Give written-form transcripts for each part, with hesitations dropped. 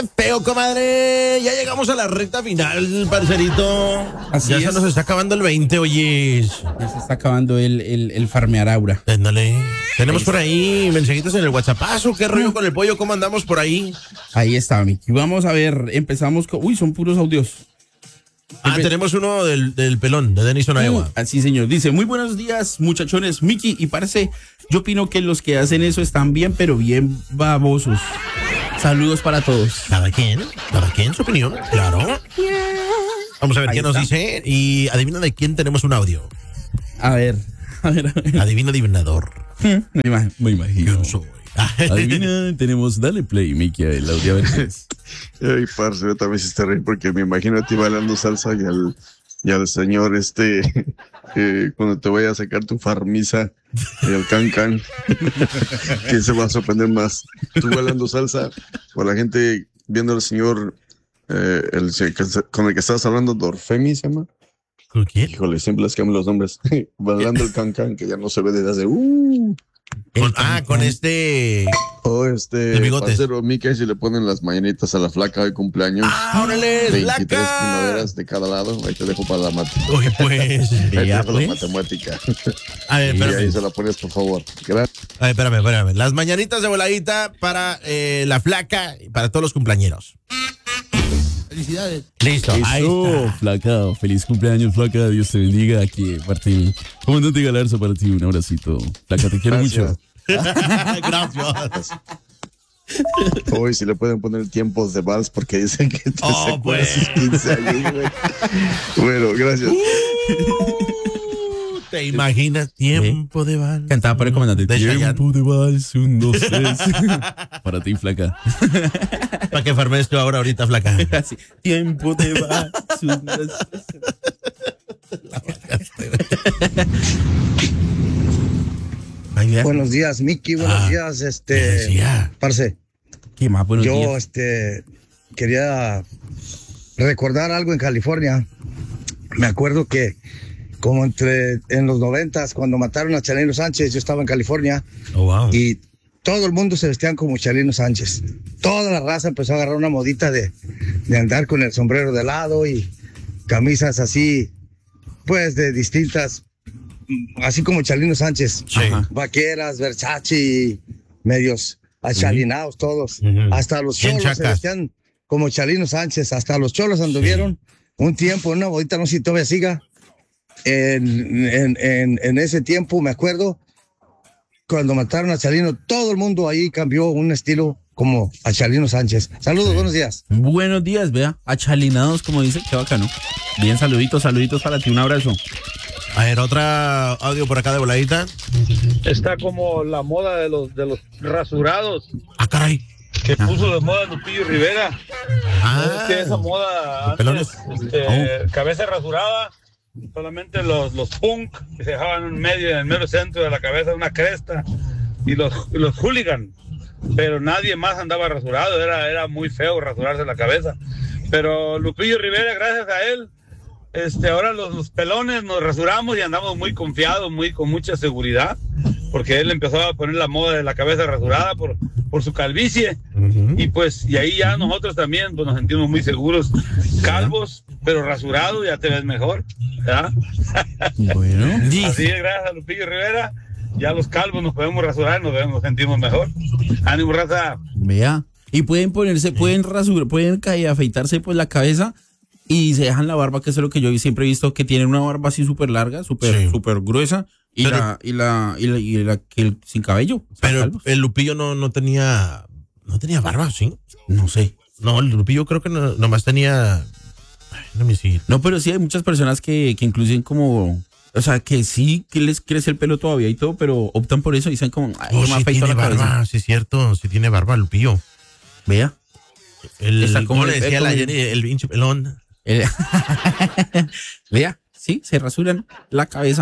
Feo, comadre. Ya llegamos a la recta final, parcerito. Así ya es. se nos está acabando el 20, oye. Ya se está acabando el farmear aura. Ándale. Tenemos por ahí mensajitos en el WhatsAppazo. ¿Qué rollo con el pollo? ¿Cómo andamos por ahí? Ahí está, Miki. Vamos a ver, empezamos con... Uy, son puros audios. Tenemos uno del pelón, de Denison, Iowa. Así, señor. Dice, muy buenos días, muchachones. Miki, y parce, yo opino que los que hacen eso están bien, pero bien babosos. Saludos para todos. Cada quien su opinión, claro. Vamos a ver Ahí qué nos está. dice. Y adivina de quién tenemos un audio. A ver. Adivina, adivinador. Me imagino. Yo soy. Adivina, tenemos, dale play, Miki, el audio. A ver qué es. Ay, parce, yo también hiciste reír porque me imagino a ti bailando salsa y al señor cuando te vaya a sacar tu farmisa y el can, ¿quién se va a sorprender más? ¿Tú bailando salsa o la gente viendo al señor con el que estabas hablando, Dorfemi se llama? ¿Con quién? Híjole, siempre les cambian los nombres. Bailando el can que ya no se ve desde hace... Con este... De bigotes. Parcero Mickey, si le ponen las mañanitas a la flaca de cumpleaños. ¡Órale, 23 flaca! primaveras de cada lado. Ahí te dejo para la matemática. Oye, pues. Ahí te Ya, dejo pues. la matemática. A ver, Y ahí espérame. se la pones, por favor. Gracias. A ver, espérame. Las mañanitas de voladita para la flaca y para todos los cumpleañeros. Felicidades. Listo. Ahí Eso, está. flaca. Feliz cumpleaños, flaca. Dios te bendiga. Aquí, Martín. Comandante Galarza para ti. Un abracito. Flaca, te quiero Gracias. mucho. Gracias. Hoy si le pueden poner tiempos de vals porque dicen que te Oh, secuela pues. sus 15 años, güey. Bueno, gracias. ¿Te imaginas tiempo de vals? Cantaba por el comandante. De Chayanne. Tiempo de vals, 1, 2, 3. Para ti, flaca. Para que farmes tú ahorita, flaca. Así, tiempo de vals, 1, 2, 3. Ahí ya. Buenos días, Miki. Buenos días, decía. parce. ¿Qué más? Buenos Yo, días. quería recordar algo en California. Me acuerdo que como en los 90s, cuando mataron a Chalino Sánchez, yo estaba en California Oh, wow. y todo el mundo se vestían como Chalino Sánchez. Toda la raza empezó a agarrar una modita de andar con el sombrero de lado y camisas así, pues de distintas, así como Chalino Sánchez. Sí. Ajá. Vaqueras, Versace, medios achalinados todos. Ujú. Hasta los Bien cholos se chacas. vestían como Chalino Sánchez. Hasta los cholos anduvieron un tiempo en una bodita, no sé si todavía siga. En ese tiempo, me acuerdo, cuando mataron a Chalino, todo el mundo ahí cambió un estilo como a Chalino Sánchez. Saludos, buenos días. Buenos días, vea. Achalinados, como dice. Qué bacano. Bien, saluditos para ti. Un abrazo. A ver, otra audio por acá de voladita. Está como la moda de los rasurados Ah, caray. que puso de moda Lupillo Rivera. Es que esa moda ¿de pelones? antes, cabeza rasurada, solamente los punk que se dejaban en el mero centro de la cabeza una cresta y los hooligan, pero nadie más andaba rasurado, era muy feo rasurarse la cabeza. Pero Lupillo Rivera, gracias a él, ahora los pelones nos rasuramos y andamos muy confiados, con mucha seguridad, porque él empezó a poner la moda de la cabeza rasurada por su calvicie. Y ahí ya nosotros también pues, nos sentimos muy seguros, calvos, pero rasurados, ya te ves mejor, ¿verdad? Bueno. Así es, gracias a Lupillo Rivera, ya los calvos nos podemos rasurar, nos sentimos mejor. Ánimo, raza. Vea. Y pueden afeitarse pues la cabeza y se dejan la barba, que es lo que yo siempre he visto, que tienen una barba así súper larga, súper gruesa, y Pero- que sin cabello. o sea, Pero calvos. el Lupillo no tenía barba, ¿sí? No sé. No, el Lupillo creo que nomás tenía... Ay, no me sigue. No, pero sí hay muchas personas que incluyen como, o sea, que sí que les crece el pelo todavía y todo, pero optan por eso y dicen como, ay, Oh, no me sí afeito tiene la cabeza. barba, sí es cierto, sí tiene barba Lupillo. Vea. Está como ¿Cómo le el- decía como la el- Jenny? El pinche pelón. Vea, sí, se rasuran la cabeza.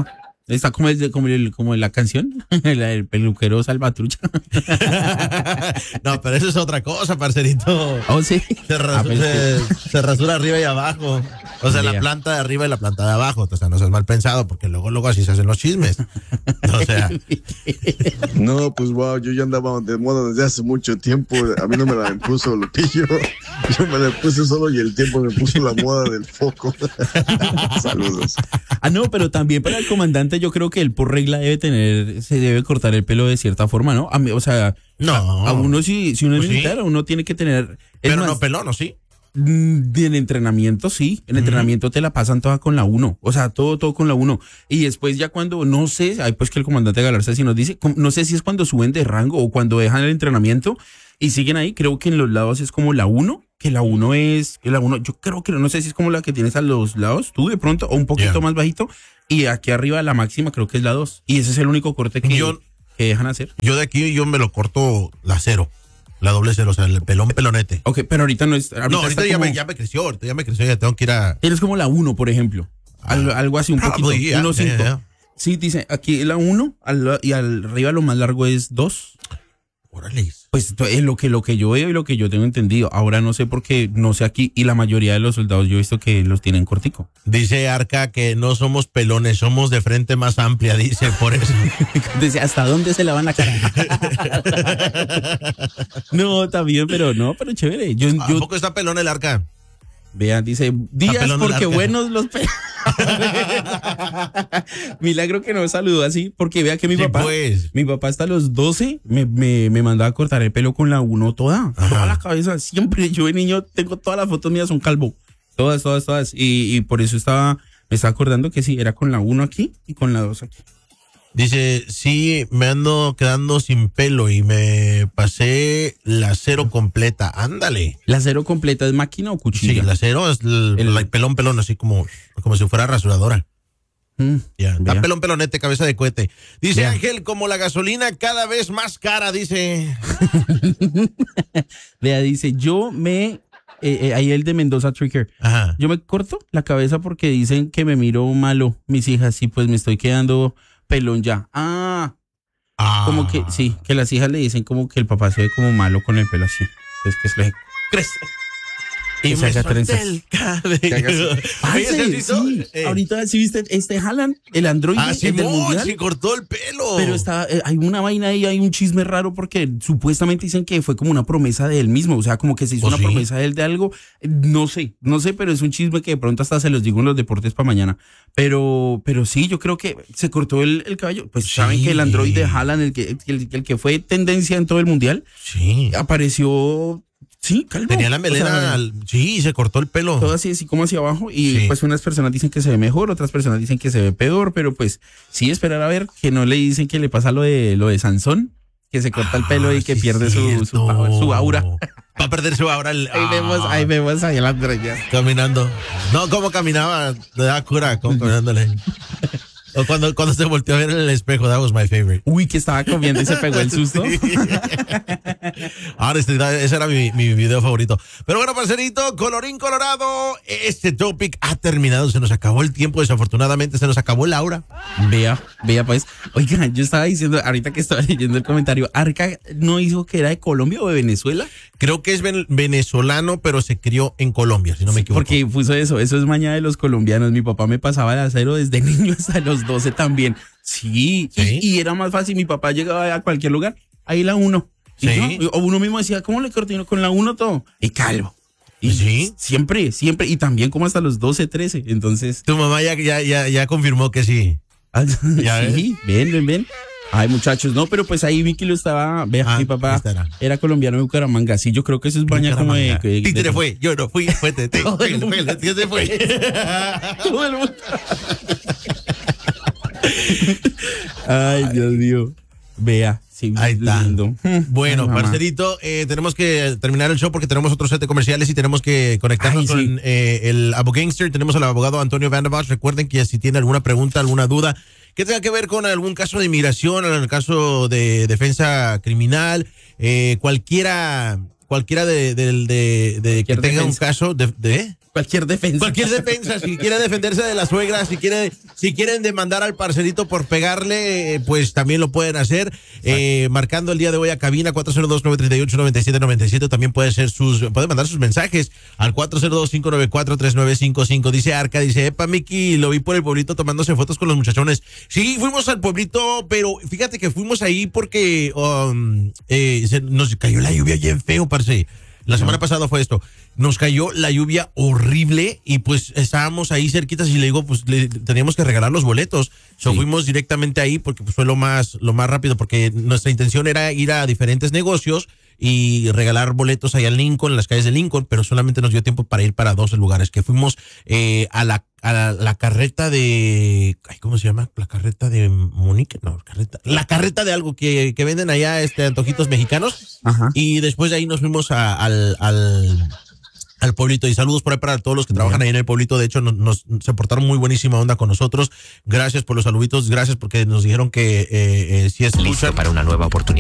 Está como la canción, el peluquero Salvatrucha. No, pero eso es otra cosa, parcerito. Oh, sí. Se rasura arriba y abajo. O sea, la Ya. planta de arriba y la planta de abajo. O sea, no seas mal pensado, porque luego así se hacen los chismes. O sea, No, pues wow, yo ya andaba de moda desde hace mucho tiempo. A mí no me la impuso Lupillo. Yo me la puse solo y el tiempo me puso la moda del foco. Saludos. No, pero también para el comandante yo creo que él por regla se debe cortar el pelo de cierta forma, ¿no? O sea, no. a uno si uno es Pues sí. militar, uno tiene que tener... es pero más, no pelón, ¿o sí? En entrenamiento, sí. En entrenamiento te la pasan toda con la 1. O sea, todo con la 1. Y después ya cuando, no sé, ay, pues que el comandante Galarza si nos dice, no sé si es cuando suben de rango o cuando dejan el entrenamiento y siguen ahí. Creo que en los lados es como la 1, que la 1 yo creo que no sé si es como la que tienes a los lados, tú de pronto, o un poquito más bajito. Y aquí arriba la máxima creo que es la 2. Y ese es el único corte que dejan hacer. Yo de aquí yo me lo corto la 0. La doble 0, o sea, el pelonete. Ok, pero ahorita no es... Ahorita ya, como- ya me creció, ya tengo que ir a... Tienes como la 1, por ejemplo. Algo así, un poquito. Probably, yeah, 1.5. yeah. Sí, dice, aquí la 1 y arriba lo más largo es 2. Órale. Pues es lo que yo veo y lo que yo tengo entendido. Ahora no sé por qué, no sé aquí. Y la mayoría de los soldados yo he visto que los tienen cortico. Dice Arca que no somos pelones, somos de frente más amplia, dice, por eso. Dice, ¿hasta dónde se la van a cara? No, también, pero chévere. ¿A poco está pelón el Arca? Vean, dice, días pelón el porque arca. buenos los Milagro que no me saludó así, porque vea que mi Sí, papá, pues. mi papá hasta los 12 me mandaba a cortar el pelo con la 1 toda la cabeza, siempre. Yo de niño tengo todas las fotos mías, son calvo, todas. Y por eso me estaba acordando que sí, era con la 1 aquí y con la 2 aquí. Dice, sí, me ando quedando sin pelo y me pasé la 0 completa. Ándale. ¿La 0 completa es máquina o Sí, cuchilla? la 0 es el pelón, así como si fuera rasuradora. Ya, está vea. pelonete, cabeza de cohete. Dice Vea. Ángel, como la gasolina cada vez más cara, dice. Vea, dice, ahí el de Mendoza Tricker. Ajá. Yo me corto la cabeza porque dicen que me miro malo, mis hijas, y pues me estoy quedando pelón ya. Como que, sí, que las hijas le dicen como que el papá se ve como malo con el pelo así. Es que se le crece. Y se me haga solté trenzas. el cabello. Parce, Oye, ¿has visto? sí. Ahorita sí viste Haaland, el androide el del mundial. se cortó el pelo. Pero hay una vaina ahí, hay un chisme raro porque supuestamente dicen que fue como una promesa de él mismo, o sea, como que se hizo una sí? promesa de él de algo, no sé, pero es un chisme que de pronto hasta se los digo en los deportes para mañana, pero sí, yo creo que se cortó el cabello, pues Sí. saben que el androide de Haaland, el que fue tendencia en todo el mundial, Sí. apareció, sí, calvo. Tenía la O melena, sea, sí, se cortó el pelo. todo así como hacia abajo y Sí. pues unas personas dicen que se ve mejor, otras personas dicen que se ve peor, pero pues sí esperar a ver que no le dicen que le pasa lo de Sansón, que se corta el pelo y que sí, pierde cierto. su aura. Va a perder su aura. Ahí vemos ahí el Andrés ya. Caminando. No, ¿cómo caminaba? Le daba cura, ¿cómo caminándole? O cuando se volteó a ver en el espejo, that was my favorite. Uy, que estaba comiendo y se pegó el susto. Ahora, ese era mi video favorito. Pero bueno, parcerito, colorín colorado, este topic ha terminado. Se nos acabó el tiempo, desafortunadamente, se nos acabó la hora. Vea pues. Oigan, yo estaba diciendo, ahorita que estaba leyendo el comentario, ¿Arca no dijo que era de Colombia o de Venezuela? Creo que es venezolano, pero se crió en Colombia, si no me equivoco. Porque puso eso es maña de los colombianos. Mi papá me pasaba el acero desde niño hasta los 12 también. Sí. ¿Sí? Y era más fácil. Mi papá llegaba a cualquier lugar, ahí la 1. Sí. O uno mismo decía, ¿cómo le cortino con la 1 todo? Y calvo. Y ¿Sí? siempre. Y también como hasta los 12, 13. Entonces. Tu mamá ya confirmó que sí. ¿Ya Sí, ven. Ay, muchachos, no, pero pues ahí Vicky lo estaba. Vea, mi papá era colombiano de Bucaramanga. Sí, yo creo que eso es baña como de. Títere fue, yo no fui, fue Tete. Todo el mundo. ¿Quién se fue? Todo el mundo. Ay, Dios mío. Vea, sí, Ahí está. lindo. Bueno, Ay, mamá. parcerito, tenemos que terminar el show porque tenemos otro set de comerciales y tenemos que conectarnos Ay, sí. con el Abogangster. Tenemos al abogado Antonio Van der Bosch. Recuerden que si tienen alguna pregunta, alguna duda que tenga que ver con algún caso de inmigración, en el caso de defensa criminal, cualquiera que tenga un defensa. caso de Cualquier defensa. Cualquier defensa, si quiere defenderse de la suegra, si quieren demandar al parcerito por pegarle, pues también lo pueden hacer. Marcando el día de hoy a cabina 402-938-9797. También pueden mandar sus mensajes al 402-594-3955. Dice Arca, dice, epa, Miki, lo vi por el pueblito tomándose fotos con los muchachones. Sí, fuimos al pueblito, pero fíjate que fuimos ahí porque nos cayó la lluvia bien feo, parce. La semana pasada fue esto. Nos cayó la lluvia horrible y pues estábamos ahí cerquitas y le digo, pues teníamos que regalar los boletos. Sí. Fuimos directamente ahí porque pues, fue lo más rápido, porque nuestra intención era ir a diferentes negocios y regalar boletos allá en Lincoln, en las calles de Lincoln, pero solamente nos dio tiempo para ir para 12 lugares, que fuimos a la carreta de, ¿cómo se llama? La carreta de Monique, no, la carreta de algo que venden allá, antojitos mexicanos. Ajá. Y después de ahí nos fuimos al pueblito, y saludos por ahí para todos los que trabajan ahí en el pueblito. De hecho, se portaron muy buenísima onda con nosotros. Gracias por los saluditos, gracias porque nos dijeron que si es listo para una nueva oportunidad.